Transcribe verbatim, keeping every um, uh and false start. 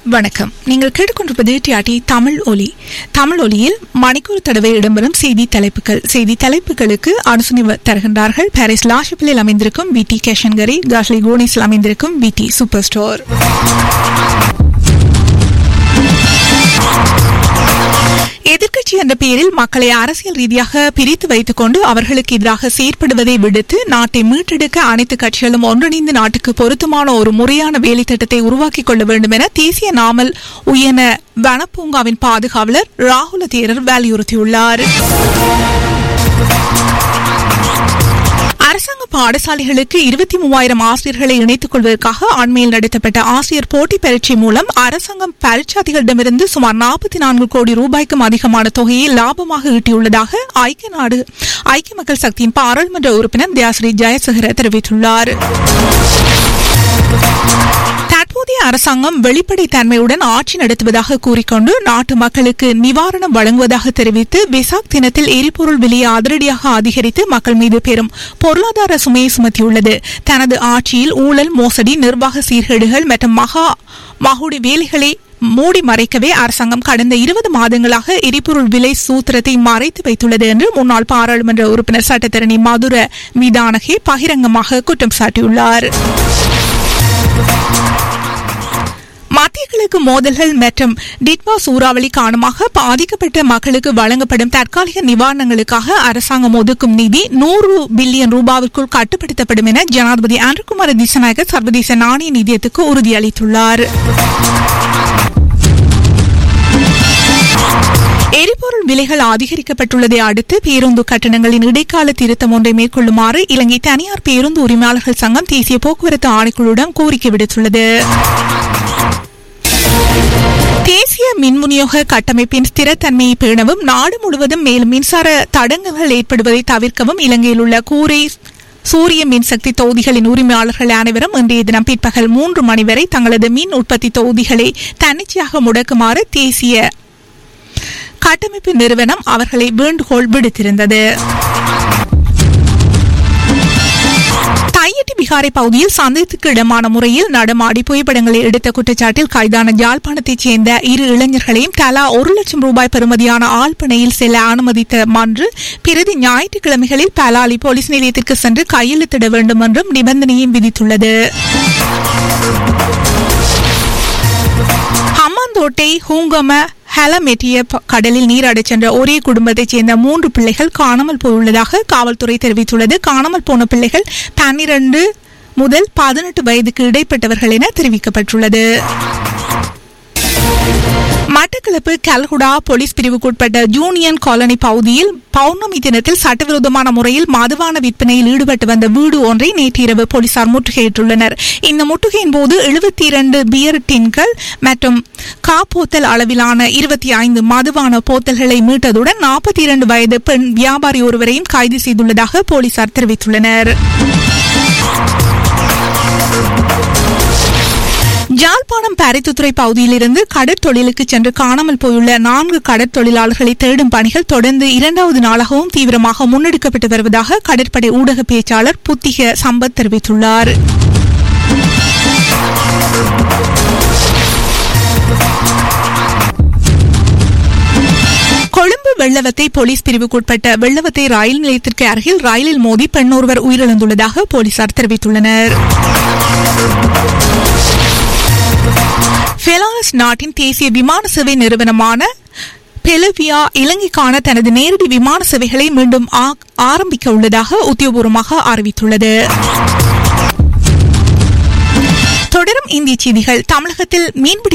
வணக்கம். நீங்கள் கேட்டுக்கொண்டிருப்பது டிஆர்டி தமிழ் ஒலி. தமிழ் ஒலியில் மணிக்கூர் தடவை இடம்பெறும் செய்தி தலைப்புகள். செய்தி தலைப்புகளுக்கு ஆலோசனை தருகின்றார்கள் பாரிஸ் லாஷப்பிலில் அமைந்திருக்கும் வி டி கேஷன்கரி, காஷ்லி கோனிஸில் அமைந்திருக்கும் வி டி சூப்பர் ஸ்டோர். எதிர்க்கட்சி என்ற பெயரில் மக்களை அரசியல் ரீதியாக பிரித்து வைத்துக் கொண்டு அவர்களுக்கு எதிராக செயற்படுவதை விடுத்து நாட்டை மீட்டெடுக்க அனைத்து கட்சிகளும் ஒன்றிணைந்து நாட்டுக்கு பொருத்தமான ஒரு முறையான வேலை திட்டத்தை உருவாக்கிக் கொள்ள வேண்டும் என தேசிய நாமல் உயர்ந்த வனப்பூங்காவின் பாதுகாவலர் ராகுல தேரர் வலியுறுத்தியுள்ளார். அரசாங்க பாடசாலைகளுக்கு இருபத்தி மூவாயிரம் ஆசிரியர்களை இணைத்துக் கொள்வதற்காக அண்மையில் நடத்தப்பட்ட ஆசிரியர் போட்டி பரீட்சை மூலம் அரசாங்கம் பரீட்சார்த்திகளிடமிருந்து சுமார் நாற்பத்தி நான்கு கோடி ரூபாய்க்கும் அதிகமான தொகையை லாபமாக ஈட்டியுள்ளதாக ஐக்கிய நாடு ஐக்கிய மக்கள் சக்தியின் பாராளுமன்ற உறுப்பினர் தியாஸ்ரீ ஜெயசேகர தெரிவித்துள்ளார். தற்போதைய அரசாங்கம் வெளிப்படைத்தன்மையுடன் ஆட்சி நடத்துவதாக கூறிக்கொண்டு நாட்டு மக்களுக்கு நிவாரணம் வழங்குவதாக தெரிவித்து வெசாக் தினத்தில் எரிபொருள் விலையை அதிரடியாக அதிகரித்து மக்கள் மீது பெரும் பொருளாதார சுமையை சுமத்தியுள்ளது. தனது ஆட்சியில் ஊழல், மோசடி, நிர்வாக சீர்கேடுகள் மற்றும் மகா மகுடி வேலைகளை மூடி மறைக்கவே அரசாங்கம் கடந்த இருபது மாதங்களாக எரிபொருள் விலை சூத்திரத்தை மறைத்து வைத்துள்ளது என்று முன்னாள் பாராளுமன்ற உறுப்பினர் சட்டத்தரணி மதுர மீதானகே பகிரங்கமாக குற்றம் சாட்டியுள்ளார். மத்திய கிழக்கு மோதல்கள் மற்றும் டிட்வா சூறாவளி காரணமாக பாதிக்கப்பட்ட மக்களுக்கு வழங்கப்படும் தற்காலிக நிவாரணங்களுக்காக அரசாங்கம் ஒதுக்கும் நிதி நூறு பில்லியன் ரூபாவிற்குள் கட்டுப்படுத்தப்படும் என ஜனாதிபதி ஆண்ட்ரகுமார திசாநாயக்க சர்வதேச நாணய நிதியத்துக்கு உறுதியளித்துள்ளார். எரிபொருள் விலைகள் அதிகரிக்கப்பட்டுள்ளதை அடுத்து பேருந்து கட்டணங்களின் இடைக்கால திருத்தம் ஒன்றை மேற்கொள்ளுமாறு இலங்கை தனியார் பேருந்து உரிமையாளர்கள் சங்கம் தேசிய போக்குவரத்து ஆணைக்குழுவிடம் கோரிக்கை விடுத்துள்ளது. தேசிய மின் விநியோக கட்டமைப்பின் ஸ்திரத்தன்மையை பேணவும் நாடு முழுவதும் மேலும் மின்சார தடங்கல்கள் ஏற்படுவதை தவிர்க்கவும் இலங்கையில் உள்ள கூரை சூரிய மின்சக்தி தொகுதிகளின் உரிமையாளர்கள் அனைவரும் இன்றைய தினம் பிற்பகல் மூன்று மணி வரை தங்களது மின் உற்பத்தி தொகுதிகளை தன்னிச்சையாக முடக்குமாறு தேசிய கட்டமைப்பு நிறுவனம் அவர்களை வேண்டுகோள் விடுத்திருந்தது. தையிட்டி பிகாரை பகுதியில் சந்தேகத்துக்கு இடமான முறையில் நடமாடி புகைப்படங்களை எடுத்த குற்றச்சாட்டில் கைதான யாழ்ப்பாணத்தைச் சேர்ந்த இரு இளைஞர்களையும் தலா ஒரு லட்சம் ரூபாய் பெறுமதியான ஆழ்பனையில் செல்ல அனுமதித்த மன்று பிரதி ஞாயிற்றுக்கிழமைகளில் பலாலி போலீஸ் நிலையத்திற்கு சென்று கையெழுத்திட வேண்டும் என்றும் நிபந்தனையும் விதித்துள்ளது. ஹம்மாந்தோட்டை ஹூங்கம ஹலமெட்டிய கடலில் நீராடச் சென்ற ஒரே குடும்பத்தைச் சேர்ந்த மூன்று பிள்ளைகள் காணாமல் போயுள்ளதாக காவல்துறை தெரிவித்துள்ளது. காணாமல் போன பிள்ளைகள் பன்னிரண்டு முதல் பதினெட்டு வயதுக்கு இடைப்பட்டவர்கள் என தெரிவிக்கப்பட்டுள்ளது. மட்டக்களப்பு கல்குடா போலீஸ் பிரிவுக்குட்பட்ட ஜூனியன் காலனி பகுதியில் பௌர்ணமி தினத்தில் சட்டவிரோதமான முறையில் மதுபான விற்பனையில் ஈடுபட்டு வந்த வீடு ஒன்றை நேற்று இரவு போலீசார் முற்றுகையிட்டுள்ளனர். இந்த முற்றுகையின் போது எழுபத்தி இரண்டு பியர் டின்கள் மற்றும் காப்போத்தல் அளவிலான இருபத்தி ஐந்து மதுபான போத்தல்களை மீட்டதுடன் நாற்பத்தி இரண்டு வயது பெண் வியாபாரி ஒருவரையும் கைது செய்துள்ளதாக போலீசார் தெரிவித்துள்ளனர். யாழ்ப்பாணம் பருத்தித்துறை பகுதியிலிருந்து கடற்தொழிலுக்கு சென்று காணாமல் போயுள்ள நான்கு கடற்தொழிலாளர்களை தேடும் பணிகள் தொடர்ந்து இரண்டாவது நாளாகவும் தீவிரமாக முன்னெடுக்கப்பட்டு வருவதாக கடற்படை ஊடக பேச்சாளர் புத்திக சம்பத் தெரிவித்துள்ளார். கொழும்பு வெள்ளவத்தை போலீஸ் பிரிவுக்குட்பட்ட வெள்ளவத்தை ரயில் நிலையத்திற்கு அருகில் ரயிலில் மோதி பெண் ஒருவர் உயிரிழந்துள்ளதாக போலீசார் தெரிவித்துள்ளனர். பெலாரஸ் நாட்டின் தேசிய விமான சேவை நிறுவனமான பெலவியா இலங்கைக்கான தனது நேரடி விமான சேவைகளை மீண்டும் ஆரம்பிக்க உள்ளதாக உத்தியோகபூர்வமாக அறிவித்துள்ளது. தொடரும் இந்திய செய்திகள். தமிழகத்தில் மீன்பிடி